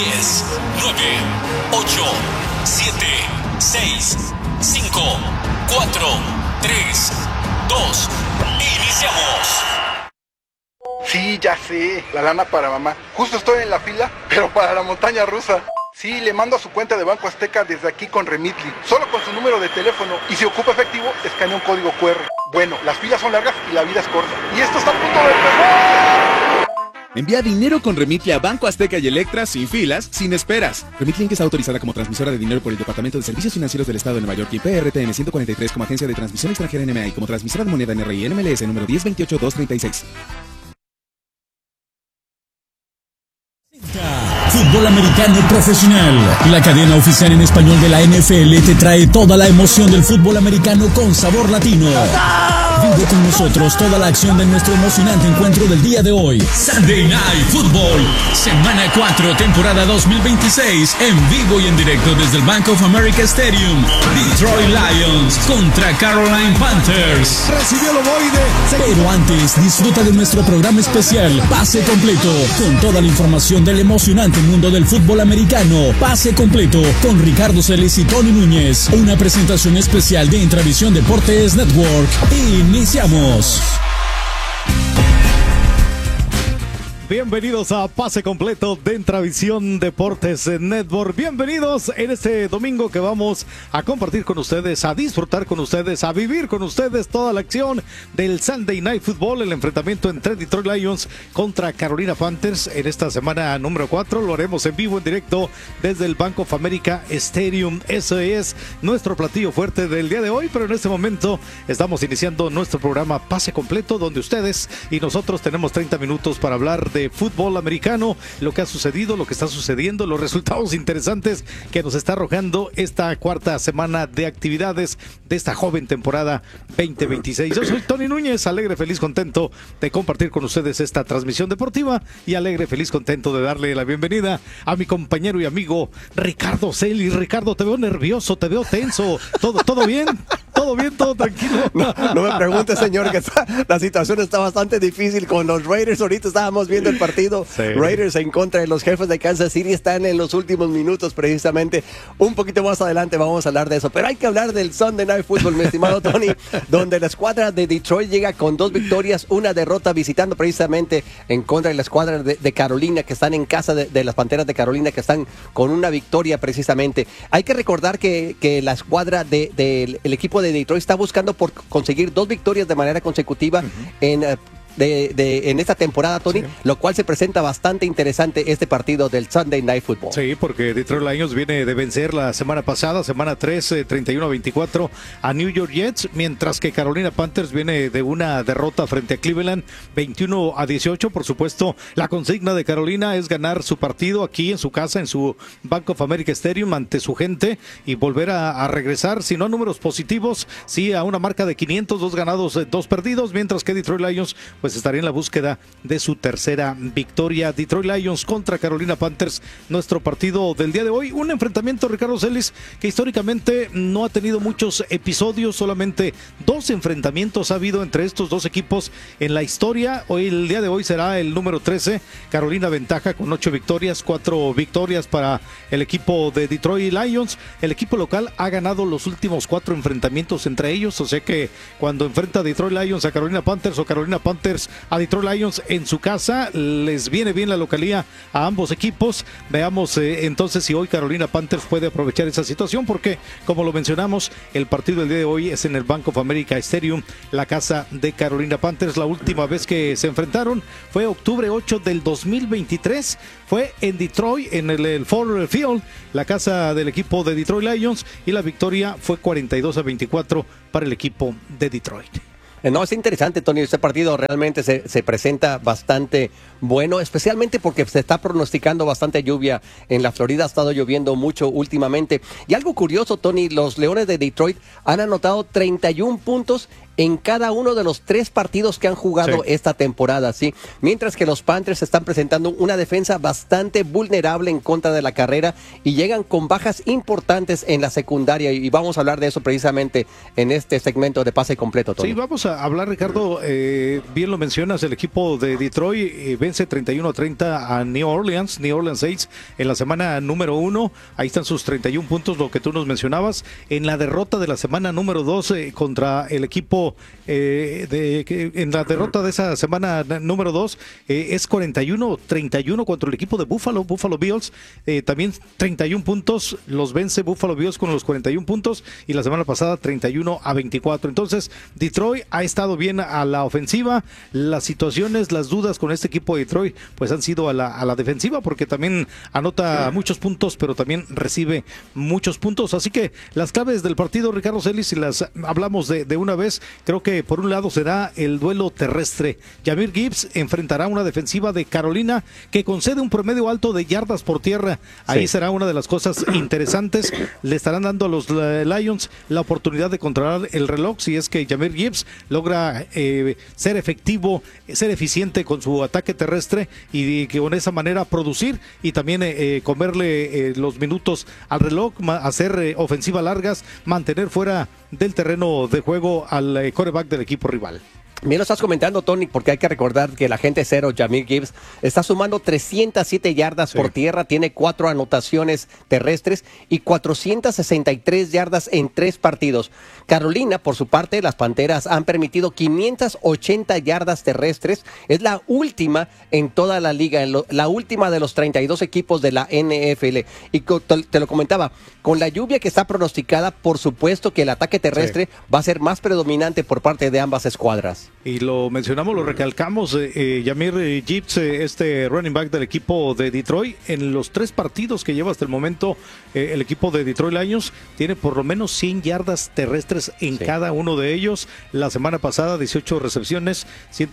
10, 9, 8, 7, 6, 5, 4, 3, 2, iniciamos. Sí, ya sé, la lana para mamá. Justo estoy en la fila, pero para la montaña rusa. Sí, le mando a su cuenta de Banco Azteca desde aquí con Remitly, solo con su número de teléfono. Y si ocupa efectivo, escanea un código QR. Bueno, las filas son largas y la vida es corta. Y esto está a punto de empezar. Envía dinero con Remitly a Banco Azteca y Electra sin filas, sin esperas. Remitly Inc. está autorizada como transmisora de dinero por el Departamento de Servicios Financieros del Estado de Nueva York y PRTN 143 como agencia de transmisión extranjera NMA y como transmisora de moneda NRI NMLS número 1028236. Fútbol americano profesional. La cadena oficial en español de la NFL te trae toda la emoción del fútbol americano con sabor latino. Vive con nosotros toda la acción de nuestro emocionante encuentro del día de hoy. Sunday Night Football, semana 4, temporada 2026, en vivo y en directo desde el Bank of America Stadium. Detroit Lions contra Carolina Panthers. Recibió el ovoide. Pero antes, disfruta de nuestro programa especial, Pase Completo, con toda la información del emocionante mundo del fútbol americano. Pase Completo, con Ricardo Celis y Tony Núñez. Una presentación especial de Intravisión Deportes Network. Iniciamos. Bienvenidos a Pase Completo de Intravisión Deportes Network. Bienvenidos en este domingo que vamos a compartir con ustedes, a disfrutar con ustedes, a vivir con ustedes toda la acción del Sunday Night Football, el enfrentamiento entre Detroit Lions contra Carolina Panthers en esta semana número 4. Lo haremos en vivo, en directo desde el Bank of America Stadium. Ese es nuestro platillo fuerte del día de hoy, pero en este momento estamos iniciando nuestro programa Pase Completo, donde ustedes y nosotros tenemos 30 minutos para hablar de fútbol americano, lo que ha sucedido, lo que está sucediendo, los resultados interesantes que nos está arrojando esta cuarta semana de actividades de esta joven temporada 2026. Yo soy Tony Núñez, alegre, feliz, contento de compartir con ustedes esta transmisión deportiva y alegre, feliz, contento de darle la bienvenida a mi compañero y amigo Ricardo Celis. Ricardo, te veo nervioso, te veo tenso. ¿Todo bien? ¿Todo bien? ¿Todo tranquilo? No me preguntes, señor, que la situación está bastante difícil con los Raiders. Ahorita estábamos viendo el partido. Sí. Raiders en contra de los Jefes de Kansas City están en los últimos minutos precisamente. Un poquito más adelante vamos a hablar de eso, pero hay que hablar del Sunday Night Football, mi estimado Tony, donde la escuadra de Detroit llega con 2 victorias, una derrota, visitando precisamente en contra de la escuadra de Carolina, que están en casa de las Panteras de Carolina, que están con una victoria precisamente. Hay que recordar que la escuadra del equipo de Detroit está buscando por conseguir 2 victorias de manera consecutiva en esta temporada, Tony, sí, lo cual se presenta bastante interesante este partido del Sunday Night Football. Sí, porque Detroit Lions viene de vencer la semana pasada, semana 3, 31-24 a New York Jets, mientras que Carolina Panthers viene de una derrota frente a Cleveland, 21-18. Por supuesto, la consigna de Carolina es ganar su partido aquí en su casa, en su Bank of America Stadium, ante su gente, y volver a regresar, si no a números positivos, sí a una marca de 500, 2 ganados, 2 perdidos, mientras que Detroit Lions pues estaría en la búsqueda de su tercera victoria. Detroit Lions contra Carolina Panthers, nuestro partido del día de hoy. Un enfrentamiento, Ricardo Celis, que históricamente no ha tenido muchos episodios, solamente 2 enfrentamientos ha habido entre estos 2 equipos en la historia. Hoy, el día de hoy, será el número 13. Carolina ventaja con 8 victorias, 4 victorias para el equipo de Detroit Lions. El equipo local ha ganado los últimos 4 enfrentamientos entre ellos, o sea que cuando enfrenta a Detroit Lions a Carolina Panthers o Carolina Panthers a Detroit Lions en su casa, les viene bien la localía a ambos equipos. Veamos entonces si hoy Carolina Panthers puede aprovechar esa situación, porque como lo mencionamos, el partido del día de hoy es en el Bank of America Stadium, la casa de Carolina Panthers. La última vez que se enfrentaron fue octubre 8 del 2023, fue en Detroit, en el Ford Field, la casa del equipo de Detroit Lions, y la victoria fue 42-24 para el equipo de Detroit. No, es interesante, Tony, este partido realmente se presenta bastante bueno, especialmente porque se está pronosticando bastante lluvia en la Florida. Ha estado lloviendo mucho últimamente. Y algo curioso, Tony, los Leones de Detroit han anotado 31 puntos en cada uno de los 3 partidos que han jugado esta temporada, ¿sí? Mientras que los Panthers están presentando una defensa bastante vulnerable en contra de la carrera y llegan con bajas importantes en la secundaria, y vamos a hablar de eso precisamente en este segmento de pase completo, Tony. Sí, vamos a hablar, Ricardo, bien lo mencionas, el equipo de Detroit vence 31-30 a New Orleans Saints en la semana número 1, ahí están sus 31 puntos, lo que tú nos mencionabas. En la derrota de la semana número 2 contra el equipo, en la derrota de esa semana número 2 es 41-31 contra el equipo de Buffalo Bills, también 31 puntos, los vence Buffalo Bills con los 41 puntos, y la semana pasada 31-24. Entonces Detroit ha estado bien a la ofensiva. Las situaciones, las dudas con este equipo de Detroit pues han sido a la defensiva, porque también anota muchos puntos, pero también recibe muchos puntos. Así que las claves del partido, Ricardo Celis, si las hablamos de una vez, creo que por un lado será el duelo terrestre. Jahmyr Gibbs enfrentará una defensiva de Carolina que concede un promedio alto de yardas por tierra. Ahí será una de las cosas interesantes. Le estarán dando a los Lions la oportunidad de controlar el reloj si es que Jahmyr Gibbs logra ser efectivo, ser eficiente con su ataque terrestre, y que con esa manera producir y también comerle los minutos al reloj, hacer ofensivas largas, mantener fuera del terreno de juego al quarterback del equipo rival. Bien lo estás comentando, Tony, porque hay que recordar que el agente cero, Jahmyr Gibbs, está sumando 307 yardas por tierra, tiene 4 anotaciones terrestres y 463 yardas en 3 partidos. Carolina, por su parte, las Panteras han permitido 580 yardas terrestres, es la última en toda la liga, la última de los 32 equipos de la NFL. Y te lo comentaba, con la lluvia que está pronosticada, por supuesto que el ataque terrestre va a ser más predominante por parte de ambas escuadras. Y lo mencionamos, lo recalcamos, Jahmyr Gibbs, este running back del equipo de Detroit, en los 3 partidos que lleva hasta el momento el equipo de Detroit Lions, tiene por lo menos 100 yardas terrestres en cada uno de ellos. La semana pasada 18 recepciones,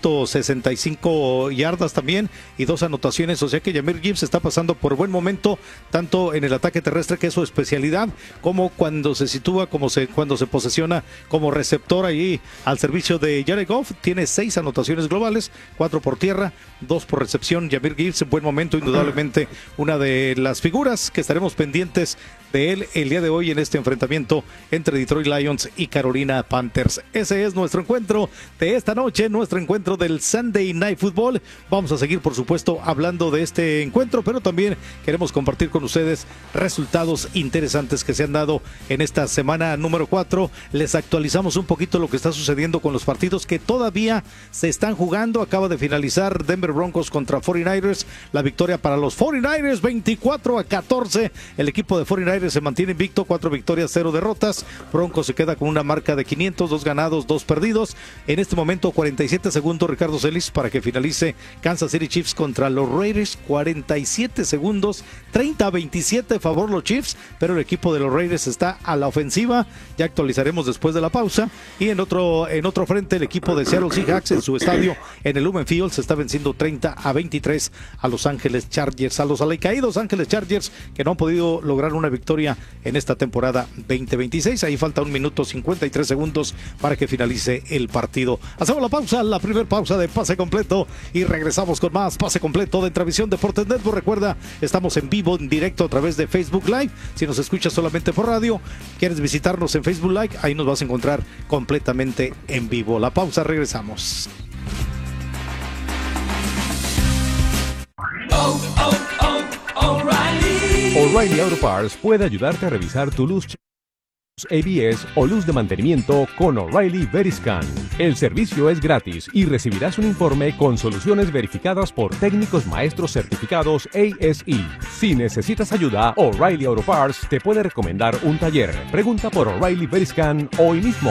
165 yardas también y 2 anotaciones, o sea que Jahmyr Gibbs está pasando por buen momento, tanto en el ataque terrestre, que es su especialidad, como cuando se sitúa, cuando se posesiona como receptor ahí al servicio de Jared Goff. Tiene 6 anotaciones globales, 4 por tierra, 2 por recepción. Jahmyr Gibbs en buen momento, indudablemente una de las figuras que estaremos pendientes de él el día de hoy en este enfrentamiento entre Detroit Lions y Carolina Panthers. Ese es nuestro encuentro de esta noche, nuestro encuentro del Sunday Night Football. Vamos a seguir, por supuesto, hablando de este encuentro, pero también queremos compartir con ustedes resultados interesantes que se han dado en esta semana número 4. Les actualizamos un poquito lo que está sucediendo con los partidos que todavía se están jugando. Acaba de finalizar Denver Broncos contra 49ers, la victoria para los 49ers 24-14. El equipo de 49ers se mantiene invicto, 4 victorias, 0 derrotas. Broncos se queda con una marca de 500, 2 ganados, 2 perdidos. En este momento 47 segundos, Ricardo Celis, para que finalice Kansas City Chiefs contra los Raiders. 47 segundos, 30-27 a favor los Chiefs, pero el equipo de los Raiders está a la ofensiva. Ya actualizaremos después de la pausa. Y en otro frente, el equipo de Seattle Seahawks en su estadio en el Lumen Field se está venciendo 30-23 a Los Ángeles Chargers, a los alicaídos Ángeles Chargers, que no han podido lograr una victoria en esta temporada 2026. Ahí falta 1 minuto 53 segundos para que finalice el partido. Hacemos la pausa, la primera pausa de Pase Completo, y regresamos con más Pase Completo de Intravisión Deportes Network. Recuerda, estamos en vivo, en directo a través de Facebook Live. Si nos escuchas solamente por radio, quieres visitarnos en Facebook Live, ahí nos vas a encontrar completamente en vivo. La pausa, regresamos. O'Reilly Auto Parts puede ayudarte a revisar tu luz ABS o luz de mantenimiento con O'Reilly Veriscan. El servicio es gratis y recibirás un informe con soluciones verificadas por técnicos maestros certificados ASE. Si necesitas ayuda, O'Reilly Auto Parts te puede recomendar un taller. Pregunta por O'Reilly Veriscan hoy mismo.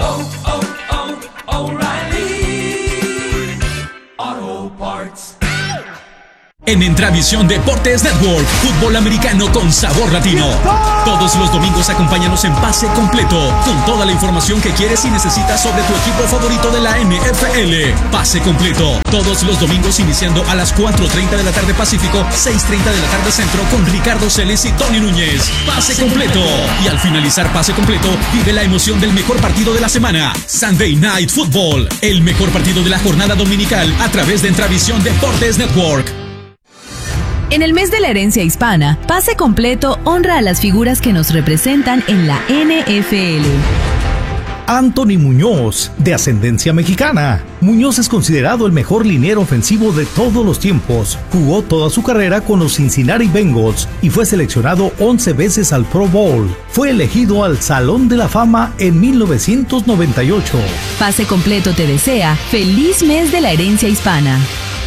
O'Reilly Auto Parts. En Entravisión Deportes Network, fútbol americano con sabor latino. Todos los domingos acompáñanos en Pase Completo, con toda la información que quieres y necesitas sobre tu equipo favorito de la NFL. Pase Completo, todos los domingos iniciando a las 4:30 de la tarde Pacífico, 6:30 de la tarde Centro, con Ricardo Celis y Tony Núñez. Pase Completo. Y al finalizar Pase Completo, vive la emoción del mejor partido de la semana. Sunday Night Football, el mejor partido de la jornada dominical a través de Entravisión Deportes Network. En el mes de la herencia hispana, Pase Completo honra a las figuras que nos representan en la NFL. Anthony Muñoz, de ascendencia mexicana. Muñoz es considerado el mejor liniero ofensivo de todos los tiempos. Jugó toda su carrera con los Cincinnati Bengals y fue seleccionado 11 veces al Pro Bowl. Fue elegido al Salón de la Fama en 1998. Pase Completo te desea feliz mes de la herencia hispana.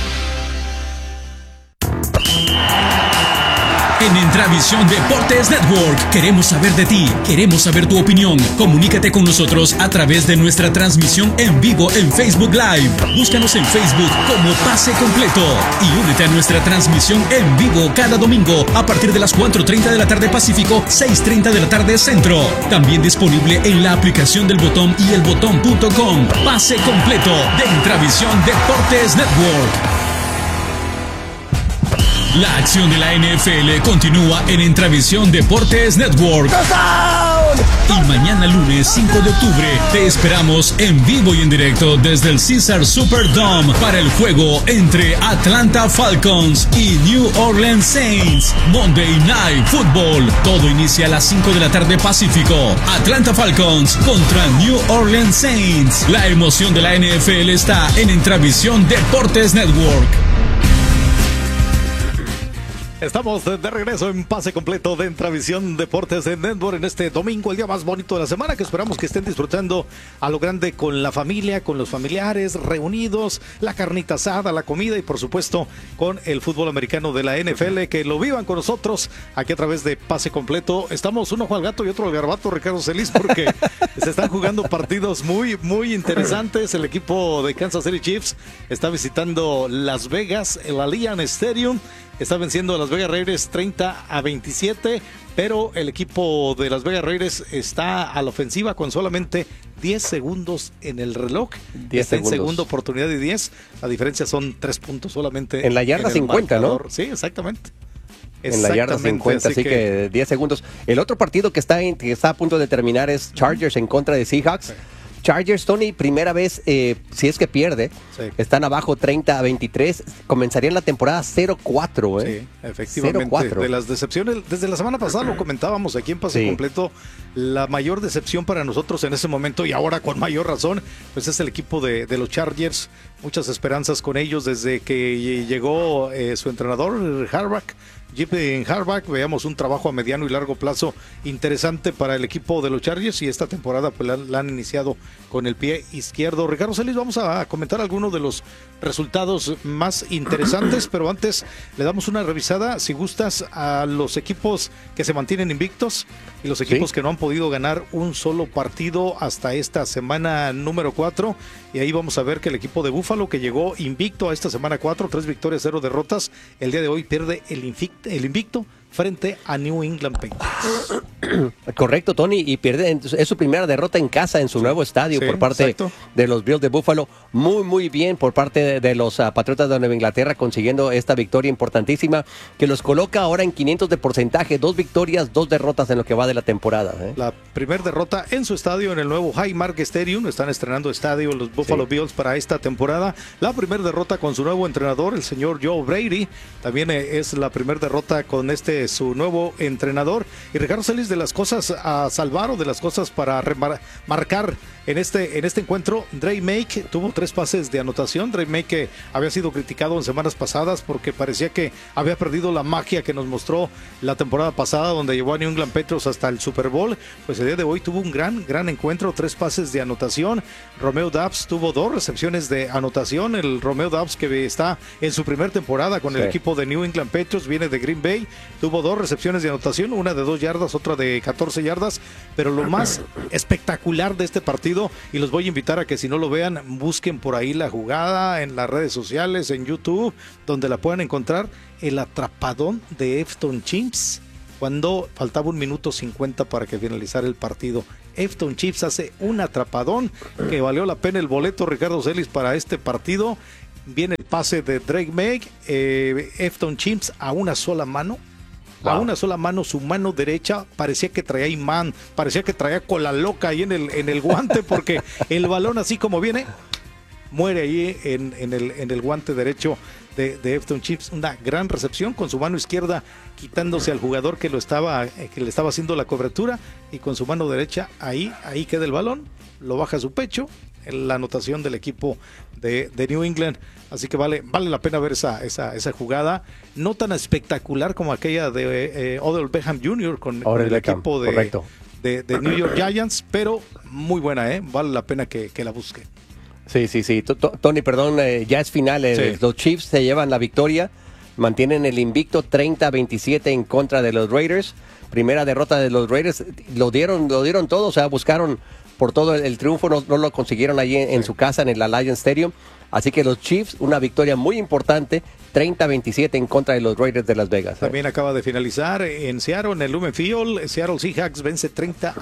En Entravisión Deportes Network, queremos saber de ti, queremos saber tu opinión. Comunícate con nosotros a través de nuestra transmisión en vivo en Facebook Live. Búscanos en Facebook como Pase Completo y únete a nuestra transmisión en vivo cada domingo a partir de las 4:30 de la tarde Pacífico, 6:30 de la tarde Centro. También disponible en la aplicación del Botón y elbotón.com. Pase Completo de Entravisión Deportes Network. La acción de la NFL continúa en Entravisión Deportes Network. Y mañana lunes 5 de octubre te esperamos en vivo y en directo desde el Caesars Superdome para el juego entre Atlanta Falcons y New Orleans Saints. Monday Night Football. Todo inicia a las 5 de la tarde Pacífico. Atlanta Falcons contra New Orleans Saints. La emoción de la NFL está en Entravisión Deportes Network. Estamos de regreso en Pase Completo de Entravisión Deportes de Network en este domingo, el día más bonito de la semana, que esperamos que estén disfrutando a lo grande con la familia, con los familiares, reunidos, la carnita asada, la comida y por supuesto con el fútbol americano de la NFL, que lo vivan con nosotros aquí a través de Pase Completo. Estamos uno ojo al gato y otro al garbato, Ricardo Celis, porque se están jugando partidos muy, muy interesantes. El equipo de Kansas City Chiefs está visitando Las Vegas, el Allianz Stadium. Está venciendo a Las Vegas Raiders 30-27, pero el equipo de Las Vegas Raiders está a la ofensiva con solamente 10 segundos en el reloj. 10 está segundos. en segunda oportunidad de 10. La diferencia son 3 puntos solamente. En la yarda 50, marcador. ¿no? Sí, exactamente. En la yarda 50, así que 10 segundos. El otro partido que está a punto de terminar es Chargers en contra de Seahawks. Sí. Chargers, Tony, primera vez, si es que pierde, sí. Están abajo 30-23, comenzarían la temporada 0-4, Sí, efectivamente, 0-4. De las decepciones, desde la semana pasada lo comentábamos aquí en Pase Completo, la mayor decepción para nosotros en ese momento y ahora con mayor razón, pues es el equipo de los Chargers. Muchas esperanzas con ellos desde que llegó su entrenador, Harbaugh. En Harbaugh, veamos un trabajo a mediano y largo plazo interesante para el equipo de los Chargers y esta temporada pues la han iniciado con el pie izquierdo. Ricardo Celis, vamos a comentar algunos de los resultados más interesantes, pero antes le damos una revisada, si gustas, a los equipos que se mantienen invictos y los equipos que no han podido ganar un solo partido hasta esta semana número 4. Y ahí vamos a ver que el equipo de Buffalo, que llegó invicto a esta semana 4, 3 victorias, 0 derrotas, el día de hoy pierde el invicto frente a New England Patriots. Correcto, Tony, y pierde, es su primera derrota en casa en su nuevo estadio por parte de los Bills de Buffalo. Muy bien por parte de los Patriotas de Nueva Inglaterra, consiguiendo esta victoria importantísima que los coloca ahora en 500 de porcentaje, 2 victorias, 2 derrotas en lo que va de la temporada. La primera derrota en su estadio, en el nuevo Highmark Stadium. Están estrenando estadio los Buffalo Bills para esta temporada. La primera derrota con su nuevo entrenador, el señor Joe Brady. También es la primera derrota con su nuevo entrenador. Y Ricardo Celis, de las cosas a salvar o de las cosas para marcar en este encuentro, Drake Maye tuvo 3 pases de anotación. Drake Maye, que había sido criticado en semanas pasadas porque parecía que había perdido la magia que nos mostró la temporada pasada, donde llevó a New England Patriots hasta el Super Bowl. Pues el día de hoy tuvo un gran encuentro, 3 pases de anotación. Romeo Doubs tuvo 2 recepciones de anotación. El Romeo Doubs, que está en su primera temporada con el equipo de New England Patriots, viene de Green Bay, tuvo 2 recepciones de anotación, una de 2 yardas, otra de 14 yardas, pero lo más espectacular de este partido, y los voy a invitar a que si no lo vean, busquen por ahí la jugada en las redes sociales, en YouTube, donde la puedan encontrar, el atrapadón de Efton Chips cuando faltaba 1 minuto 50 para que finalizara el partido. Efton Chips hace un atrapadón que valió la pena el boleto, Ricardo Celis, para este partido. Viene el pase de Drake May, Efton Chips a una sola mano. Wow. A una sola mano, su mano derecha parecía que traía imán, parecía que traía cola loca ahí en el guante, porque el balón así como viene, muere ahí en el guante derecho de Efton Chips. Una gran recepción con su mano izquierda quitándose al jugador que le estaba haciendo la cobertura, y con su mano derecha ahí queda el balón, lo baja a su pecho, la anotación del equipo de New England. Así que vale la pena ver esa jugada, no tan espectacular como aquella de Odell Beckham Jr. con el equipo de New York Giants, pero muy buena, vale la pena que la busque. Sí. Tony, perdón, ya es final. Sí. Los Chiefs se llevan la victoria, mantienen el invicto 30-27 en contra de los Raiders. Primera derrota de los Raiders, lo dieron todo, o sea, buscaron por todo el triunfo, no lo consiguieron allí en su casa, en el Alliance Stadium. Así que los Chiefs, una victoria muy importante, 30-27 en contra de los Raiders de Las Vegas. También acaba de finalizar en Seattle, en el Lumen Field. Seattle Seahawks vence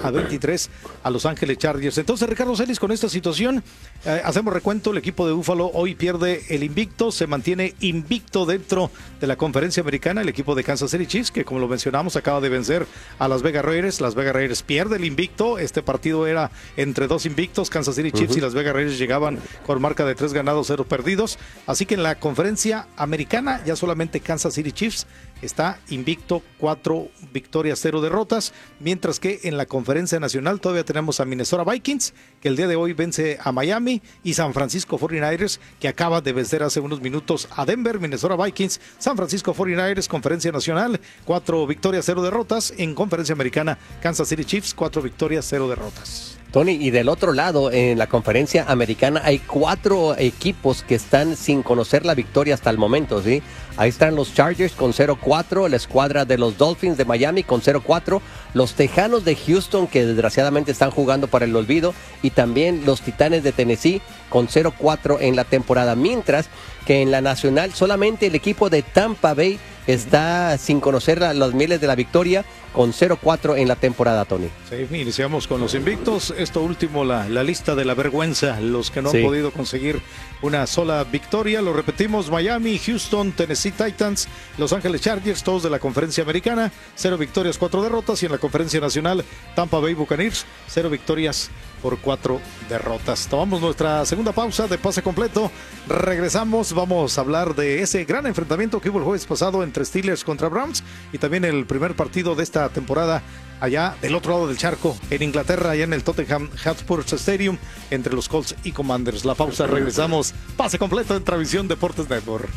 30-23 a Los Ángeles Chargers. Entonces, Ricardo Celis, con esta situación, hacemos recuento. El equipo de Buffalo hoy pierde el invicto, se mantiene invicto dentro de la conferencia americana. El equipo de Kansas City Chiefs, que como lo mencionamos, acaba de vencer a Las Vegas Raiders. Las Vegas Raiders pierde el invicto. Este partido era entre dos invictos. Kansas City Chiefs y Las Vegas Raiders llegaban con marca de 3 ganados, 0 perdidos. Así que en la conferencia americana ya solamente Kansas City Chiefs está invicto, 4 victorias, 0 derrotas, mientras que en la conferencia nacional todavía tenemos a Minnesota Vikings, que el día de hoy vence a Miami, y San Francisco 49ers, que acaba de vencer hace unos minutos a Denver. Minnesota Vikings, San Francisco 49ers, conferencia nacional, 4 victorias, 0 derrotas. En conferencia americana, Kansas City Chiefs, 4 victorias, 0 derrotas. Tony, y del otro lado, en la conferencia americana, hay 4 equipos que están sin conocer la victoria hasta el momento, ¿sí? Ahí están los Chargers con 0-4, la escuadra de los Dolphins de Miami con 0-4, los Tejanos de Houston, que desgraciadamente están jugando para el olvido, y también los Titanes de Tennessee con 0-4 en la temporada, mientras que en la nacional solamente el equipo de Tampa Bay está sin conocer las mieles de la victoria con 0-4 en la temporada, Tony. Sí, iniciamos con los invictos. Esto último, la lista de la vergüenza, los que no han podido conseguir una sola victoria. Lo repetimos: Miami, Houston, Tennessee Titans, Los Ángeles Chargers, todos de la conferencia americana, 0 victorias, 4 derrotas. Y en la conferencia nacional, Tampa Bay Buccaneers, 0 victorias por 4 derrotas. Tomamos nuestra segunda pausa de pase completo. Regresamos, vamos a hablar de ese gran enfrentamiento que hubo el jueves pasado entre Steelers contra Browns, y también el primer partido de esta temporada allá del otro lado del charco, en Inglaterra, allá en el Tottenham Hotspur Stadium, entre los Colts y Commanders. La pausa, regresamos. Pase completo en Travisión Deportes Network.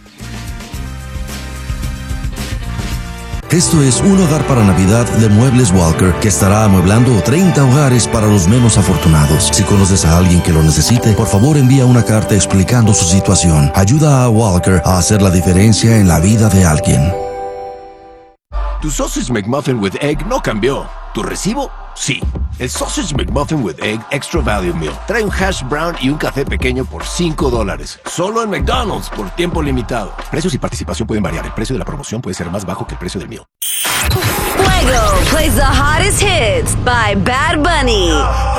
Esto es un hogar para Navidad de Muebles Walker, que estará amueblando 30 hogares para los menos afortunados. Si conoces a alguien que lo necesite, por favor envía una carta explicando su situación. Ayuda a Walker a hacer la diferencia en la vida de alguien. Tu Sausage McMuffin with Egg no cambió. ¿Tu recibo? Sí. El Sausage McMuffin with Egg Extra Value Meal trae un hash brown y un café pequeño por $5. Solo en McDonald's por tiempo limitado. Precios y participación pueden variar. El precio de la promoción puede ser más bajo que el precio del meal. Fuego plays the hottest hits by Bad Bunny.